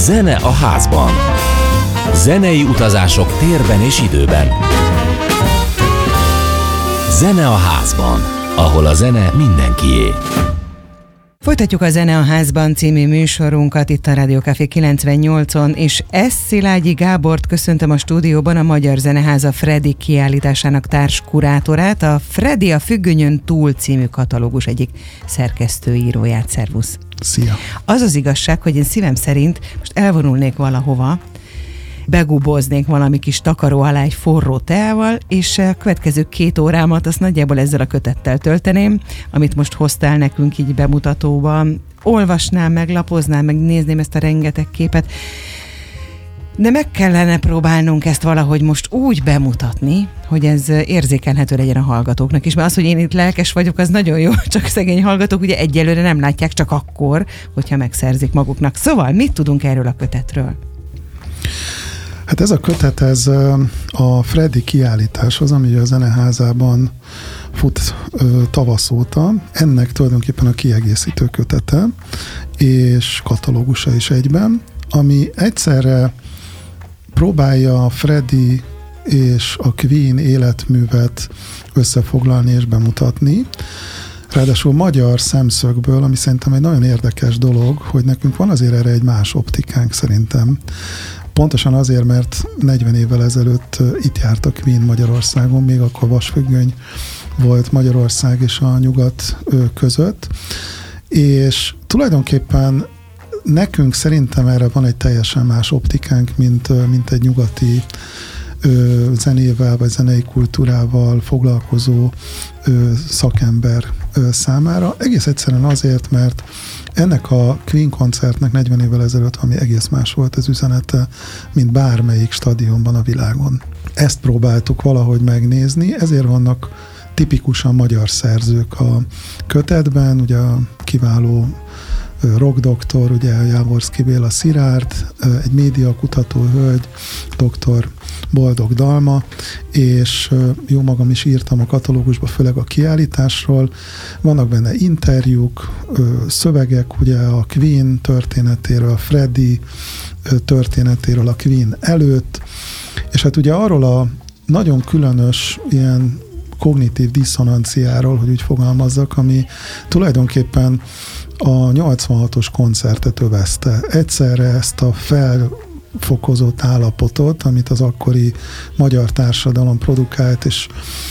Zene a házban. Zenei utazások térben és időben. Zene a házban, ahol a zene mindenkié. Folytatjuk a Zene a házban című műsorunkat itt a Rádió Café 98-on, és Szilágyi Gábort köszöntöm a stúdióban, a Magyar Zeneháza Freddy kiállításának társkurátorát, a Freddy a Függönyön túl című katalógus egyik szerkesztőíróját. Szervusz! Szia! Az az igazság, hogy én szívem szerint most elvonulnék valahova, beguboznék valami kis takaró alá egy forró teával, és a következő 2 órámat azt nagyjából ezzel a kötettel tölteném, amit most hoztál nekünk így bemutatóban. Olvasnám, meglapoznám, megnézném ezt a rengeteg képet, de meg kellene próbálnunk ezt valahogy most úgy bemutatni, hogy ez érzékelhető legyen a hallgatóknak is, mert az, hogy én itt lelkes vagyok, az nagyon jó, csak szegény hallgatók ugye egyelőre nem látják, csak akkor, hogyha megszerzik maguknak. Szóval mit tudunk erről a kötetről? Hát ez a kötet, ez a Freddy kiállításhoz, ami a Zeneházában fut tavasz óta. Ennek tulajdonképpen a kiegészítő kötete, és katalógusa is egyben, ami egyszerre próbálja a Freddy és a Queen életművet összefoglalni és bemutatni. Ráadásul magyar szemszögből, ami szerintem egy nagyon érdekes dolog, hogy nekünk van azért erre egy más optikánk szerintem. Pontosan azért, mert 40 évvel ezelőtt itt járt a Queen Magyarországon, még akkor vasfüggöny volt Magyarország és a nyugat között, és tulajdonképpen nekünk szerintem erre van egy teljesen más optikánk, mint egy nyugati zenével vagy zenei kultúrával foglalkozó szakember számára. Egész egyszerűen azért, mert ennek a Queen koncertnek 40 évvel ezelőtt ami egész más volt az üzenete, mint bármelyik stadionban a világon. Ezt próbáltuk valahogy megnézni, ezért vannak tipikusan magyar szerzők a kötetben, ugye a kiváló rockdoktor, ugye Jávorszky Béla Szirárd, egy médiakutató hölgy, dr. Boldog Dalma, és jó magam is írtam a katalógusba, főleg a kiállításról. Vannak benne interjúk, szövegek, ugye a Queen történetéről, a Freddy történetéről, a Queen előtt, és hát ugye arról a nagyon különös ilyen kognitív diszonanciáról, hogy úgy fogalmazzak, ami tulajdonképpen a 86-os koncertet övezte. Egyszerre ezt a felfokozott állapotot, amit az akkori magyar társadalom produkált, és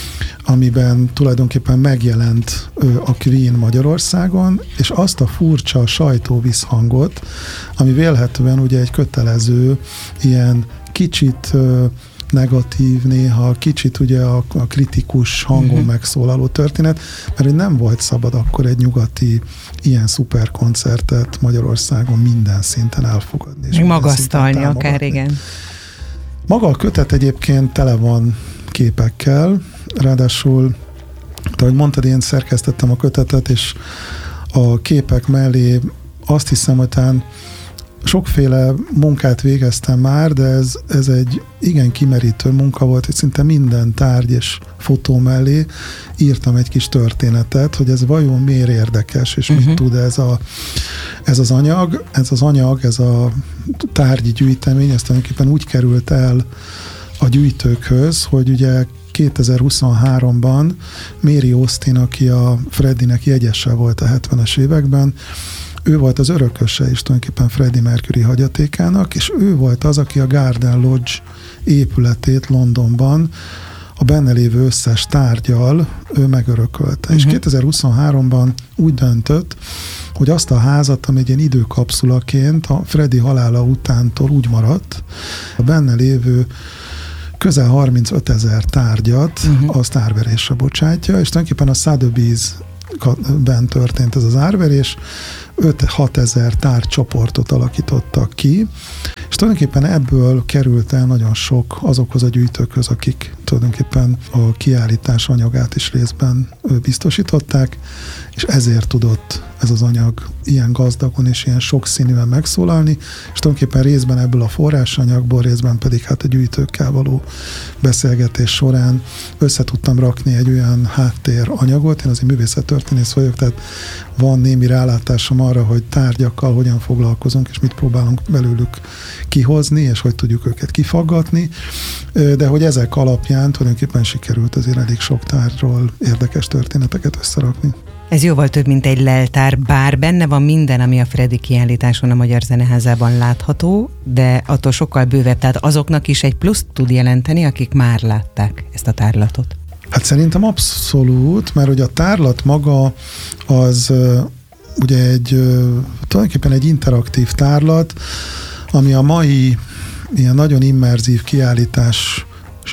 amiben tulajdonképpen megjelent a Queen Magyarországon, és azt a furcsa sajtóvízhangot, ami vélhetően ugye egy kötelező, ilyen kicsit negatív, néha kicsit ugye a kritikus hangon megszólaló történet, mert nem volt szabad akkor egy nyugati ilyen szuperkoncertet Magyarországon minden szinten elfogadni. És magasztalni akár, igen. Maga a kötet egyébként tele van képekkel, ráadásul, ahogy mondtad, én szerkesztettem a kötetet, és a képek mellé azt hiszem, hogy talán sokféle munkát végeztem már, de ez egy igen kimerítő munka volt, hogy szinte minden tárgy és fotó mellé írtam egy kis történetet, hogy ez vajon miért érdekes, és mit tud ez az anyag. Ez a tárgyi gyűjtemény, ez tulajdonképpen úgy került el a gyűjtőkhöz, hogy ugye 2023-ban Mary Austin, aki a Freddynek jegyese volt a 70-es években, ő volt az örököse is tulajdonképpen Freddie Mercury hagyatékának, és ő volt az, aki a Garden Lodge épületét Londonban a benne lévő összes tárgyal ő megörökölte. És 2023-ban úgy döntött, hogy azt a házat, ami egy ilyen időkapszulaként a Freddie halála utántól úgy maradt, a benne lévő közel 35 000 tárgyat azt árverésre bocsátja, és tulajdonképpen a Sotheby's-ben történt ez az árverés, 5-6 ezer tárgycsoportot alakítottak ki, és És tulajdonképpen ebből került el nagyon sok azokhoz a gyűjtőkhöz, akik tulajdonképpen a kiállítás anyagát is részben biztosították, és ezért tudott ez az anyag ilyen gazdagon és ilyen sokszínűen megszólalni, és tulajdonképpen részben ebből a forrásanyagból, részben pedig hát a gyűjtőkkel való beszélgetés során össze tudtam rakni egy olyan háttéranyagot. Én azért művészettörténész vagyok, tehát van némi rálátásom arra, hogy tárgyakkal hogyan foglalkozunk, és mit próbálunk belőlük kihozni, és hogy tudjuk őket kifaggatni, de hogy ezek alapján tulajdonképpen sikerült azért elég sok tárgyról érdekes történeteket összerakni. Ez jóval több, mint egy leltár, bár benne van minden, ami a Freddy kiállításon a Magyar Zeneházában látható, de attól sokkal bővebb, tehát azoknak is egy pluszt tud jelenteni, akik már látták ezt a tárlatot. Hát szerintem abszolút, mert hogy a tárlat maga az ugye tulajdonképpen egy interaktív tárlat, ami a mai ilyen nagyon immerzív kiállítás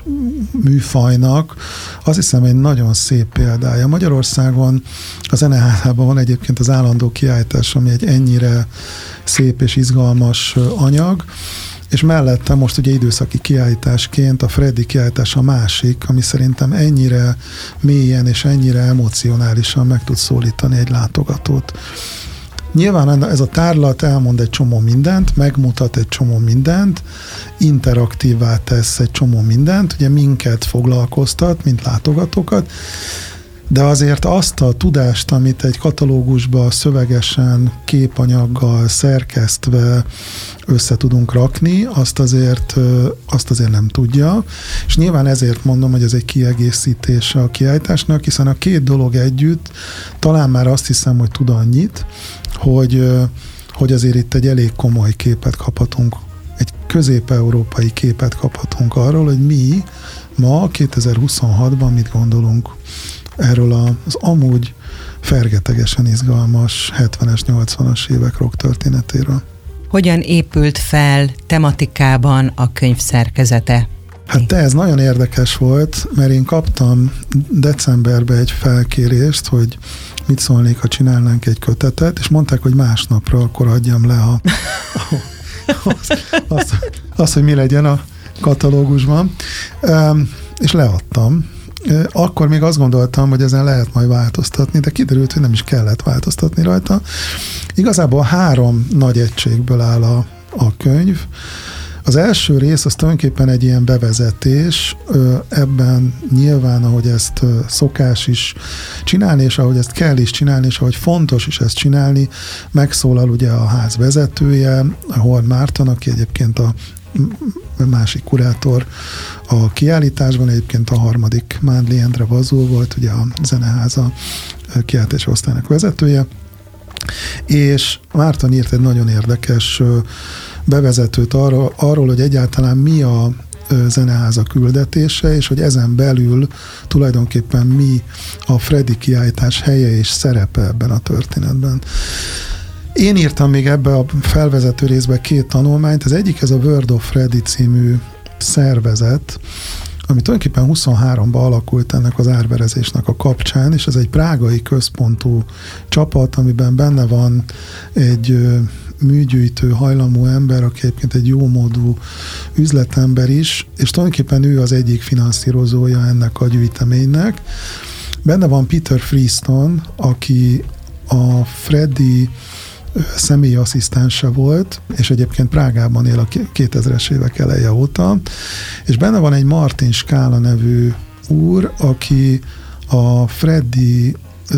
műfajnak azt hiszem egy nagyon szép példája. Magyarországon a Zeneházában van egyébként az állandó kiállítás, ami egy ennyire szép és izgalmas anyag, és mellette most ugye időszaki kiállításként a Freddy kiállítás a másik, ami szerintem ennyire mélyen és ennyire emocionálisan meg tud szólítani egy látogatót. Nyilván ez a tárlat elmond egy csomó mindent, megmutat egy csomó mindent, interaktívvá tesz egy csomó mindent, ugye minket foglalkoztat, mint látogatókat, de azért azt a tudást, amit egy katalógusba szövegesen, képanyaggal szerkesztve össze tudunk rakni, azt azért nem tudja, és nyilván ezért mondom, hogy ez egy kiegészítése a kiállításnak, hiszen a két dolog együtt talán már azt hiszem, hogy tud annyit, hogy azért itt egy elég komoly képet kaphatunk, egy közép-európai képet kaphatunk arról, hogy mi ma 2026-ban mit gondolunk erről az amúgy fergetegesen izgalmas 70-es, 80-as évek rock történetéről. Hogyan épült fel tematikában a könyv szerkezete? Hát ez nagyon érdekes volt, mert én kaptam decemberben egy felkérést, hogy mit szólnék, ha csinálnánk egy kötetet, és mondták, hogy másnapra akkor adjam le azt, hogy mi legyen a katalógusban. És leadtam. Akkor még azt gondoltam, hogy ezen lehet majd változtatni, de kiderült, hogy nem is kellett változtatni rajta. Igazából 3 nagy egységből áll a könyv. Az első rész az tulajdonképpen egy ilyen bevezetés, ebben nyilván, ahogy ezt szokás is csinálni, és ahogy ezt kell is csinálni, és ahogy fontos is ezt csinálni, megszólal ugye a ház vezetője, Horn Márton, aki egyébként a másik kurátor a kiállításban, egyébként a 3. Mándli Endre Vazul volt, ugye a Zeneháza kiállítási osztálynak vezetője, és Márton írt egy nagyon érdekes bevezetőt arról, hogy egyáltalán mi a Zeneháza küldetése, és hogy ezen belül tulajdonképpen mi a Freddy kiállítás helye és szerepe ebben a történetben. Én írtam még ebbe a felvezető részbe 2 tanulmányt, az egyik ez a World of Freddy című szervezet, ami tulajdonképpen 23-ban alakult ennek az árverezésnek a kapcsán, és ez egy prágai központú csapat, amiben benne van egy műgyűjtő hajlamú ember, aki egyébként egy jómódú üzletember is, és tulajdonképpen ő az egyik finanszírozója ennek a gyűjteménynek. Benne van Peter Freestone, aki a Freddy személyi asszisztense volt, és egyébként Prágában él a 2000-es évek eleje óta, és benne van egy Martin Skála nevű úr, aki a Freddy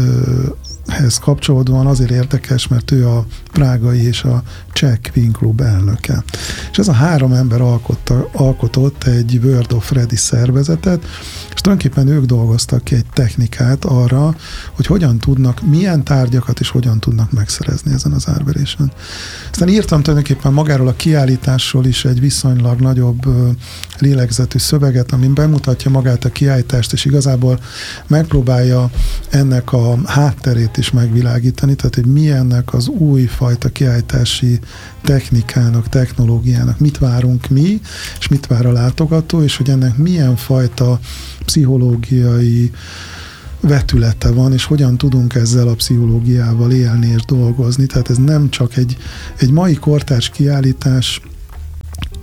hez kapcsolódóan azért érdekes, mert ő a prágai és a Czech Queen Club elnöke. És ez a 3 ember alkotott egy World of Freddy szervezetet, és tulajdonképpen ők dolgoztak ki egy technikát arra, hogy hogyan tudnak, milyen tárgyakat és hogyan tudnak megszerezni ezen az árverésen. Aztán írtam tulajdonképpen magáról a kiállításról is egy viszonylag nagyobb lélegzetű szöveget, amin bemutatja magát a kiállítást, és igazából megpróbálja ennek a hátterét is megvilágítani, tehát hogy mi ennek az új fajta kiállítási technikának, technológiának, mit várunk mi, és mit vár a látogató, és hogy ennek milyen fajta pszichológiai vetülete van, és hogyan tudunk ezzel a pszichológiával élni és dolgozni. Tehát ez nem csak egy mai kortárs kiállítás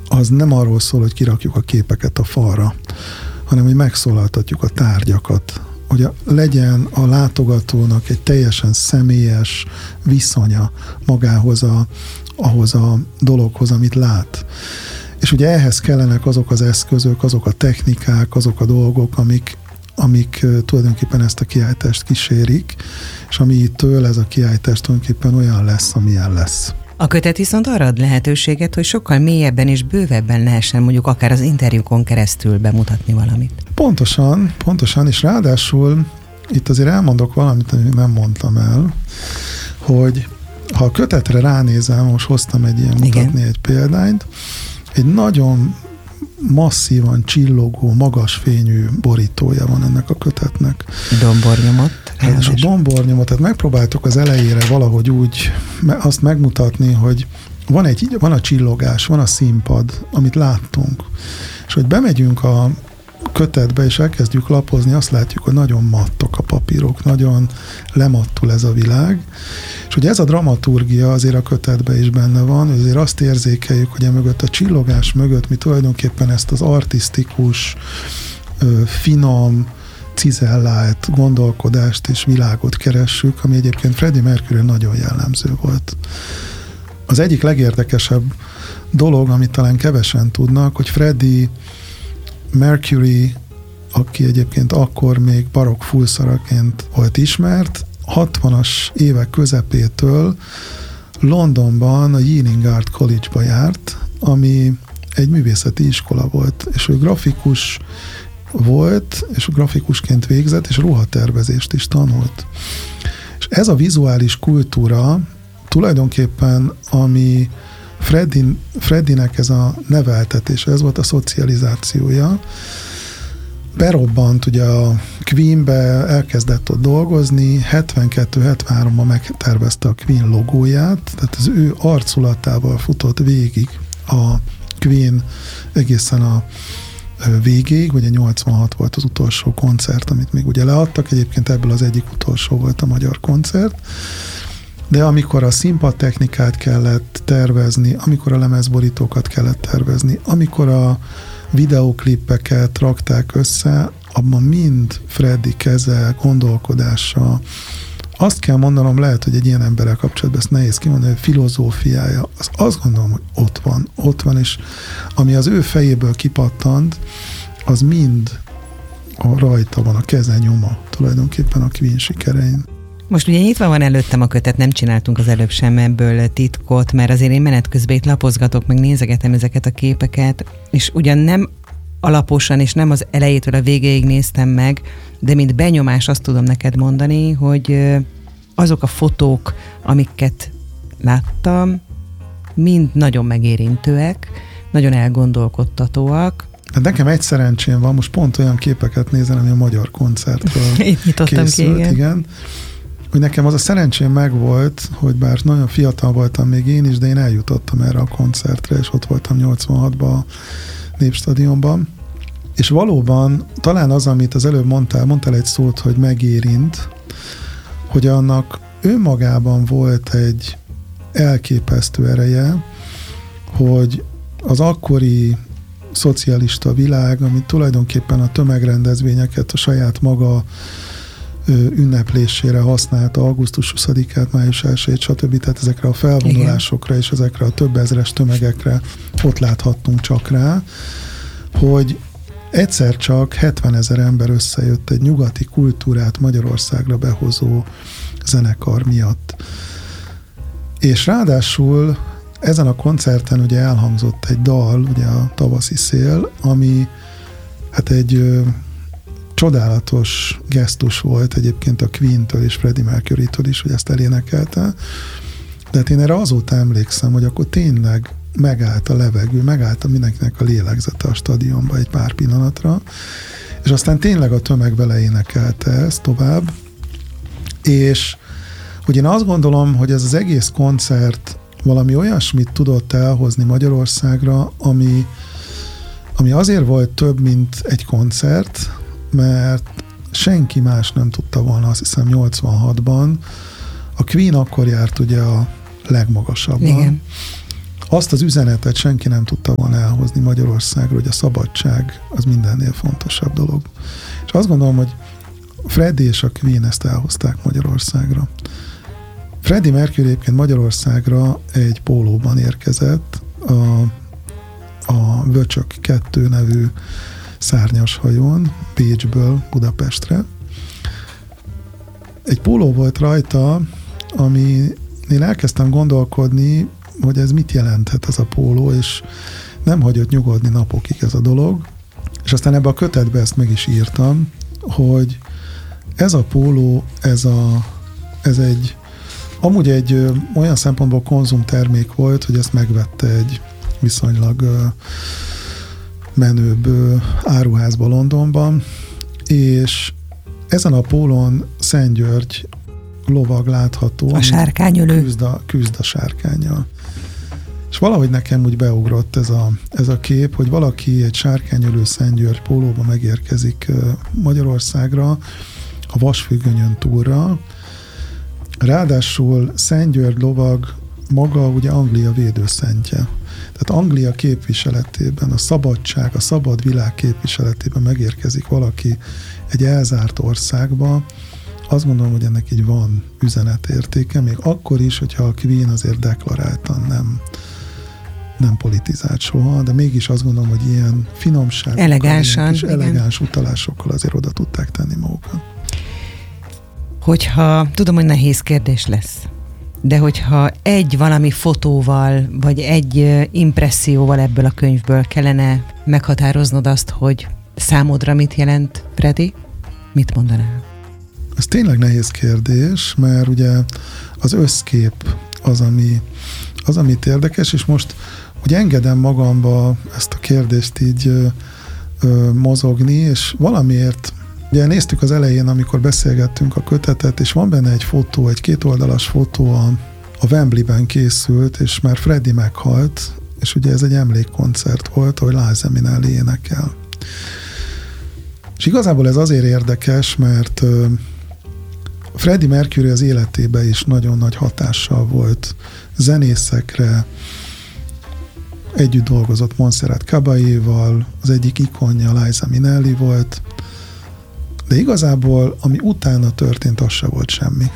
az nem arról szól, hogy kirakjuk a képeket a falra, hanem hogy megszólaltatjuk a tárgyakat, hogy legyen a látogatónak egy teljesen személyes viszonya magához ahhoz a dologhoz, amit lát. És ugye ehhez kellenek azok az eszközök, azok a technikák, azok a dolgok, amik tulajdonképpen ezt a kiállítást kísérik, és amitől ez a kiállítás tulajdonképpen olyan lesz, amilyen lesz. A kötet viszont arra ad lehetőséget, hogy sokkal mélyebben és bővebben lehessen mondjuk akár az interjúkon keresztül bemutatni valamit. Pontosan, és ráadásul itt azért elmondok valamit, amit nem mondtam el, hogy ha a kötetre ránézem, most hoztam egy ilyen mutatni egy példányt, egy nagyon masszívan csillogó, magas fényű borítója van ennek a kötetnek. Dombornyomot. És a dombornyomot, tehát megpróbáltuk az elejére valahogy úgy azt megmutatni, hogy van a csillogás, van a színpad, amit láttunk. És hogy bemegyünk a kötetbe, és elkezdjük lapozni, azt látjuk, hogy nagyon mattok a papírok, nagyon lemattul ez a világ. És hogy ez a dramaturgia azért a kötetben is benne van, azért azt érzékeljük, hogy emögött a csillogás mögött mi tulajdonképpen ezt az artisztikus, finom, cizellált gondolkodást és világot keressük, ami egyébként Freddie Mercury nagyon jellemző volt. Az egyik legérdekesebb dolog, amit talán kevesen tudnak, hogy Freddie Mercury, aki egyébként akkor még barokk fulszaraként volt ismert, 60-as évek közepétől Londonban a Ealing Art College-ba járt, ami egy művészeti iskola volt, és ő grafikus volt, és grafikusként végzett, és ruhatervezést is tanult. És ez a vizuális kultúra tulajdonképpen, ami Freddynek ez a neveltetése, ez volt a szocializációja. Berobbant ugye a Queenbe, elkezdett ott dolgozni, 72-73-ban megtervezte a Queen logóját, tehát az ő arculatával futott végig a Queen egészen a végéig, ugye 86 volt az utolsó koncert, amit még ugye leadtak, egyébként ebből az egyik utolsó volt a magyar koncert, de amikor a színpadtechnikát kellett tervezni, amikor a lemezborítókat kellett tervezni, amikor a videóklippeket rakták össze, abban mind Freddy keze, gondolkodása, azt kell mondanom, lehet, hogy egy ilyen emberrel kapcsolatban ezt nehéz kimondani, hogy filozófiája, azt gondolom, hogy ott van, és ami az ő fejéből kipattant, az mind rajta van, a keze nyoma tulajdonképpen a Queen sikerein. Most ugye nyitva van előttem a kötet, nem csináltunk az előbb sem ebből titkot, mert azért én menet közben itt lapozgatok, meg nézegetem ezeket a képeket, és ugyan nem alaposan, és nem az elejétől a végéig néztem meg, de mint benyomás azt tudom neked mondani, hogy azok a fotók, amiket láttam, mind nagyon megérintőek, nagyon elgondolkodtatóak. Hát nekem egy szerencsém van, most pont olyan képeket nézem, ami a magyar koncertről készült, igen. Hogy nekem az a szerencsém megvolt, hogy bár nagyon fiatal voltam még én is, de én eljutottam erre a koncertre, és ott voltam 86-ban a Népstadionban. És valóban talán az, amit az előbb mondtál egy szót, hogy megérint, hogy annak önmagában volt egy elképesztő ereje, hogy az akkori szocialista világ, ami tulajdonképpen a tömegrendezvényeket a saját maga ünneplésére használta, augusztus 20-át, május 1-ét, stb. Tehát ezekre a felvonulásokra és ezekre a több ezres tömegekre ott láthattunk csak rá, hogy egyszer csak 70 000 ember összejött egy nyugati kultúrát Magyarországra behozó zenekar miatt. És ráadásul ezen a koncerten ugye elhangzott egy dal, ugye a Tavaszi szél, ami hát egy csodálatos gesztus volt egyébként a Queen-től és Freddie Mercury-től is, hogy ezt elénekelte. De hát én erre azóta emlékszem, hogy akkor tényleg megállt a levegő, megállt mindenkinek a lélegzete a stadionba egy pár pillanatra, és aztán tényleg a tömeg vele énekelte ezt tovább, és hogy én azt gondolom, hogy ez az egész koncert valami olyasmit tudott elhozni Magyarországra, ami azért volt több, mint egy koncert, mert senki más nem tudta volna, azt hiszem 86-ban. A Queen akkor járt ugye a legmagasabban. Igen. azt az üzenetet senki nem tudta volna elhozni Magyarországról, hogy a szabadság az mindennél fontosabb dolog. És azt gondolom, hogy Freddie és a Queen ezt elhozták Magyarországra. Freddie Mercury egyébként Magyarországra egy pólóban érkezett, a Vöcsök 2 nevű szárnyas hajón, Pécsből Budapestre. Egy póló volt rajta, ami én elkezdtem gondolkodni, hogy ez mit jelenthet ez a póló, és nem hagyott nyugodni napokig ez a dolog. És aztán ebbe a kötetbe ezt meg is írtam, hogy ez a póló, ez egy amúgy egy olyan szempontból konzumtermék volt, hogy ezt megvette egy viszonylag menőbb áruházba Londonban, és ezen a pólón Szent György lovag látható. A sárkányölő. Küzd a sárkánnyal. És valahogy nekem úgy beugrott ez a kép, hogy valaki egy sárkányölő Szent György pólóba megérkezik Magyarországra a Vasfüggönyön túlra. Ráadásul Szent György lovag maga ugye Anglia védőszentje. Tehát Anglia képviseletében, a szabadság, a szabad világ képviseletében megérkezik valaki egy elzárt országba, azt gondolom, hogy ennek így van üzenetértéke, még akkor is, hogyha a Queen azért deklaráltan nem politizált soha, de mégis azt gondolom, hogy ilyen finomság, elegáns utalásokkal azért oda tudták tenni magukat. Hogyha, tudom, hogy nehéz kérdés lesz, de hogyha egy valami fotóval, vagy egy impresszióval ebből a könyvből kellene meghatároznod azt, hogy számodra mit jelent Freddie, mit mondanál? Ez tényleg nehéz kérdés, mert ugye az összkép az, amit érdekes, és most ugye engedem magamba ezt a kérdést így mozogni, és valamiért ugye néztük az elején, amikor beszélgettünk a kötetet, és van benne egy fotó, egy 2 oldalas fotó a Wembleyben készült, és már Freddie meghalt, és ugye ez egy emlékkoncert volt, ahol Liza Minnelli énekel. És igazából ez azért érdekes, mert Freddie Mercury az életében is nagyon nagy hatással volt zenészekre, együtt dolgozott Montserrat Caballé-val, az egyik ikonja Liza Minnelli volt, de igazából, ami utána történt, az se volt semmi.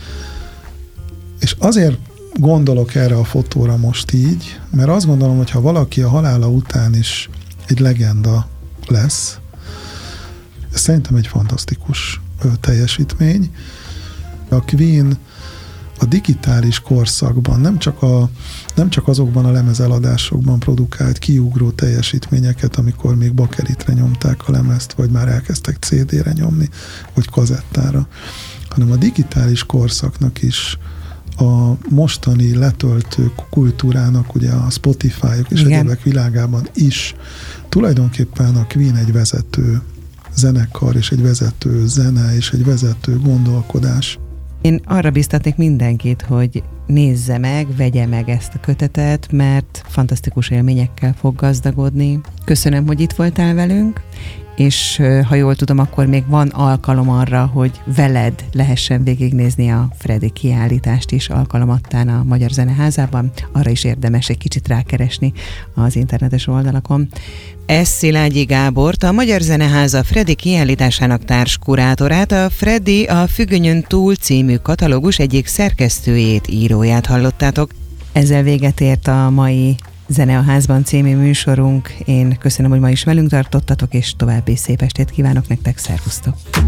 És azért gondolok erre a fotóra most így, mert azt gondolom, hogy ha valaki a halála után is egy legenda lesz, ez szerintem egy fantasztikus teljesítmény. A Queen a digitális korszakban nem csak azokban a lemezeladásokban produkált kiugró teljesítményeket, amikor még bakelitre nyomták a lemezt, vagy már elkezdtek CD-re nyomni, vagy kazettára, hanem a digitális korszaknak is a mostani letöltő kultúrának, ugye a Spotify-ok és egyébek világában is tulajdonképpen a Queen egy vezető zenekar, és egy vezető zene, és egy vezető gondolkodás. Én arra biztatnék mindenkit, hogy nézze meg, vegye meg ezt a kötetet, mert fantasztikus élményekkel fog gazdagodni. Köszönöm, hogy itt voltál velünk, és ha jól tudom, akkor még van alkalom arra, hogy veled lehessen végignézni a Freddie kiállítást is alkalomattán a Magyar Zeneházában. Arra is érdemes egy kicsit rákeresni az internetes oldalakon. Ez Szilágyi Gábort, a Magyar Zeneháza Freddie kiállításának társkurátorát, a Freddie a Függönyön túl című katalógus egyik szerkesztőjét, íróját hallottátok. Ezzel véget ért a mai Zene a Házban című műsorunk. Én köszönöm, hogy ma is velünk tartottatok, és további szép estét kívánok nektek, szervusztok!